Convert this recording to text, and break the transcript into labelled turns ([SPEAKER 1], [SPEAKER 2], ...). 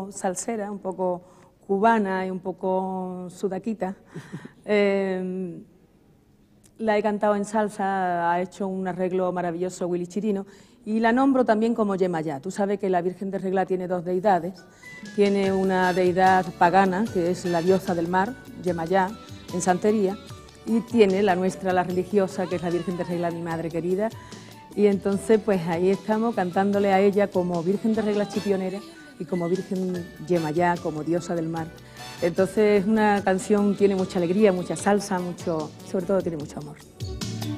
[SPEAKER 1] poco salsera, un poco cubana y un poco sudaquita. La he cantado en salsa, ha hecho un arreglo maravilloso Willy Chirino, y la nombro también como Yemayá. Tú sabes que la Virgen de Regla tiene dos deidades. Tiene una deidad pagana, que es la diosa del mar, Yemayá, en santería, y tiene la nuestra, la religiosa, que es la Virgen de Regla, mi madre querida. Y entonces, pues ahí estamos cantándole a ella como Virgen de Regla chipionera y como Virgen Yemayá, como diosa del mar. Entonces, es una canción, tiene mucha alegría, mucha salsa, sobre todo tiene mucho amor.